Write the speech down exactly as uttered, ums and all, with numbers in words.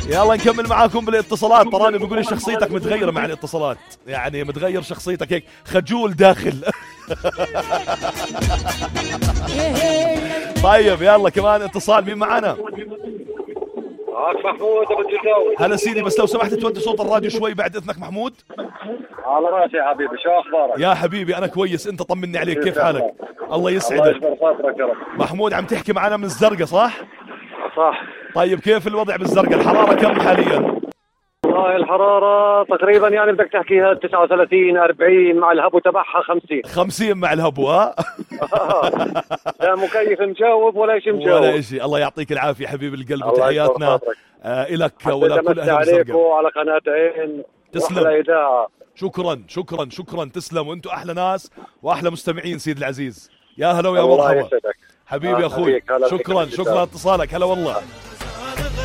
يلا نكمل معاكم بالاتصالات. تراني بيقول لي شخصيتك متغيرة مع الاتصالات، يعني متغير شخصيتك هيك خجول داخل. طيب يلا كمان اتصال، مين معانا؟ معك محمود ابو الجداوي. هلا سيدي، بس لو سمحت تودي صوت الراديو شوي بعد اذنك محمود. على راسي يا حبيبي، شو اخبارك؟ يا حبيبي انا كويس، انت طمني عليك، كيف حالك؟ الله الله يسعدك. يجبر خاطرك يا رب. محمود عم تحكي معنا من الزرقاء صح؟ صح. طيب كيف الوضع بالزرقاء؟ الحرارة كم حاليا؟ والله الحرارة تقريبا يعني بدك تحكيها تسعة وثلاثين أربعين مع الهبو تبعها خمسين. خمسين مع الهبو ها؟ لا مكيف مجاوب ولا شيء مجاوب. ولا شيء. الله يعطيك العافية حبيب القلب، وتحياتنا آه إلك ولا كل أهل عليكم الزرقاء. وعلى قناة عين. تسلم. إذاعة. شكرا شكرا شكرا، تسلم، وانتم أحلى ناس وأحلى مستمعين سيد العزيز. يا هلا ويا الله مرحبا يسعدك. حبيبي يا أخوي. هلا شكرا فيك. شكرا اتصالك، هلا والله.